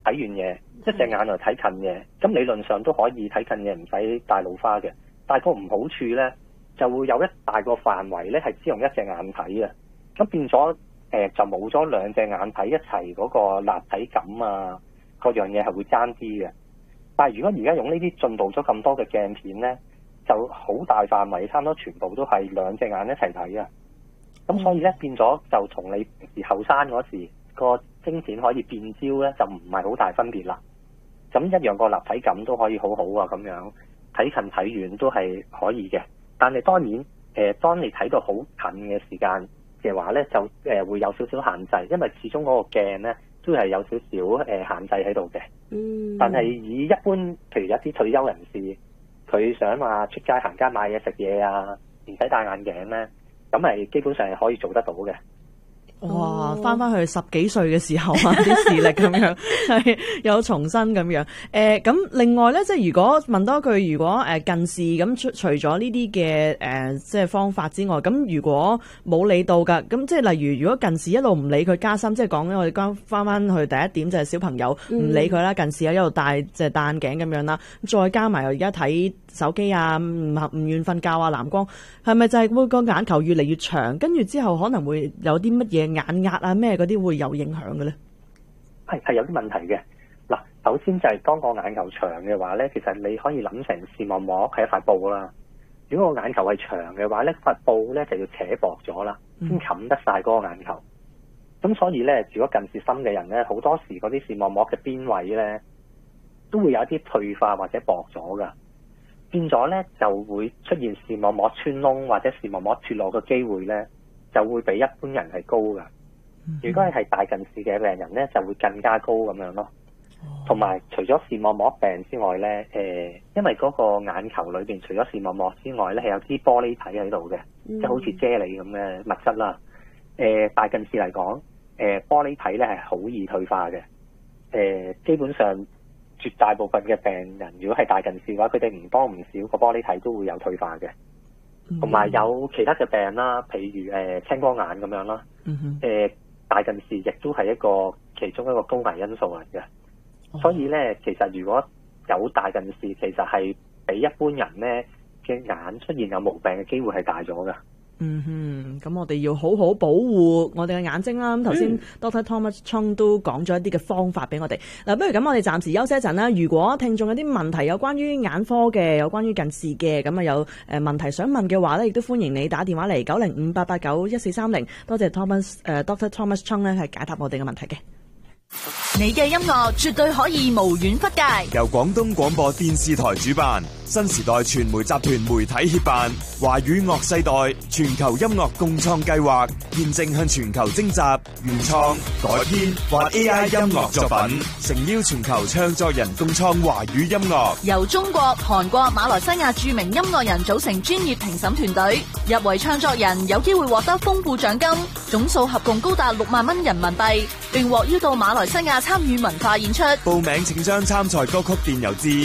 睇遠嘢，一隻眼嚟睇近嘢，咁理論上都可以睇近嘢，唔使戴老花嘅。但係個唔好處咧，就會有一大個範圍咧係只用一隻眼睇嘅，咁變咗就冇咗兩隻眼睇一齊嗰個立體感啊，各樣嘢係會爭啲嘅。但係如果而家用呢啲進步咗咁多嘅鏡片咧，就好大範圍，差唔多全部都係兩隻眼一齊睇啊。咁所以咧變咗就同你平時後生嗰時個晶片可以變焦咧，就唔係好大分別啦。咁一樣個立體感都可以好好啊，咁樣睇近睇遠都係可以嘅。但係當然當你睇到好近嘅時間嘅話咧，就會有少少限制，因為始終嗰個鏡咧都係有少少限制喺度嘅。但係以一般譬如一啲退休人士，佢想話出街行街買嘢食嘢啊，唔使戴眼鏡咧，咁係基本上係可以做得到嘅。 哇！翻去10幾歲嘅時候啊，啲視力咁樣係有重新咁樣。咁另外咧，即係如果問多句，如果近視咁除咗呢啲嘅即係方法之外，咁如果冇理到㗎，咁即係例如如果近視一路唔理佢加深，即係講緊我哋翻去第一點就係小朋友唔理佢啦，近視一路戴即係戴眼鏡咁樣啦，再加埋而家睇手機啊，唔願瞓覺啊，藍光係咪就係會個眼球越嚟越長，跟住之後可能會有啲乜嘢眼壓啊咩嗰啲會有影響嘅咧？ 係有啲問題嘅。嗱，首先就係當個眼球長嘅話咧，其實你可以諗成視網膜係一塊布啦。如果個眼球係長嘅話咧，塊布咧就要扯薄咗啦，先冚得晒嗰個眼球。咁所以咧，如果近視深嘅人咧，好多時嗰啲視網膜嘅邊位咧，都會有一啲退化或者薄咗噶。變咗咧就會出現視網膜穿窿或者視網膜脫落嘅機會咧，就會比一般人係高噶。如果係大近視嘅病人咧，就會更加高咁樣咯。同埋除咗視網膜病之外咧，因為嗰個眼球裏邊除咗視網膜之外咧，係有啲玻璃體喺度嘅，即係好似啫喱咁嘅物質啦。大近視嚟講，玻璃體咧係好易退化嘅。基本上絕大部分嘅病人，如果係大近視嘅話，佢哋唔多唔少個玻璃體都會有退化嘅。同埋有其他嘅病啦，譬如青光眼咁樣啦。大近視亦都係一個其中一個高危因素嚟嘅。所以咧，其實如果有大近視，其實係比一般人咧嘅眼出現有毛病嘅機會係大咗㗎。 咁我哋要好好保護我哋嘅眼睛啦。咁頭先 Dr. Thomas Chung 都講咗一啲嘅方法俾我哋。嗱，不如咁我哋暫時休息一陣啦。如果聽眾有啲問題有關於眼科嘅，有關於近視嘅，咁啊有問題想問嘅話咧，亦都歡迎你打電話嚟905-889-1430。多謝 Dr. Thomas Chung 咧係解答我哋嘅問題嘅。 你嘅音樂絕對可以無遠弗屆， 由廣東廣播電視台主辦，新時代傳媒集團媒體協辦，華語樂世代全球音樂共創計劃，現正向全球徵集原創、改編或 AI 音樂作品，誠邀全球唱作人共創華語音樂。 由中國、韓國、馬來西亞著名音樂人組成專業評審團隊，入圍唱作人有機會獲得豐富獎金，總數合共高達6萬蚊人民幣，並獲邀到馬來西亞參與文化演出。 報名請將參賽歌曲電郵至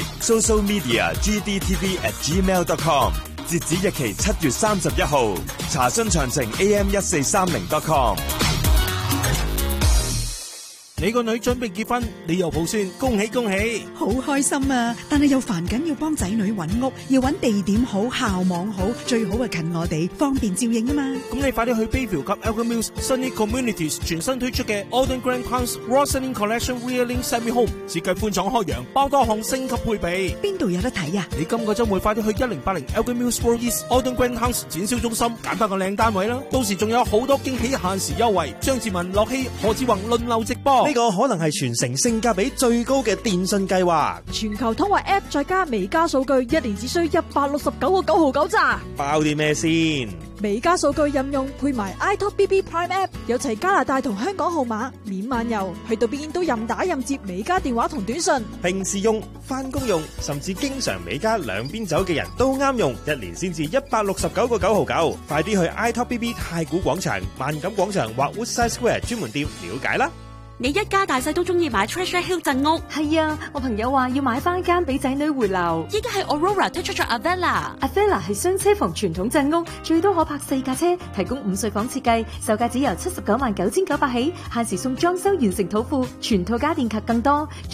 socialmedia@gdtv@gmail.com， 截止日期7月31號。查詢詳情 am1430.com。 你個女準備結婚，你又抱孫，恭喜恭喜！ 好開心啊！但係又煩緊要幫仔女揾屋，要揾地點好、校網好，最好係近我哋，方便照應啊嘛！ 咁你快啲去 Bayview 及 Elgin Mills Sunny Communities 全新推出嘅 Alden Grand House Roslyn Collection Reeling Semi Home， 設計寬敞開揚，包多項升級配備。 邊度有得睇啊？ 你今個週末快啲去1080 Elgin Mills Road East Alden Grand House 展銷中心揀翻個靚單位啦！到時仲有好多驚喜限時優惠，張志文、樂希、何志宏輪流直播。 呢個可能係全城性價比最高嘅電信計劃， 全球通話 App 再加微加數據，1年只需169個9毫9咋？ 包啲咩先？ 微加數據任用配埋 iTalk BB Prime App， 有齊加拿大同香港號碼，免漫遊，去到邊都任打任接微加電話同短信。 平時用、翻工用，甚至經常微加兩邊走嘅人都啱用，一年先至169個9毫9。快啲去 iTalk BB 太古廣場、萬錦廣場或 Woodside Square 專門店了解啦！ 你一家大細都中意買 Treasure Hill 鎮屋。 係啊，我朋友話要買翻間俾仔女回流。 依家係 Aurora 推出咗 Avella 係雙車房傳統鎮屋，最多可泊4架車，提供5睡房設計，售價只由799900起，限時送裝修完成土庫，全套家電及更多。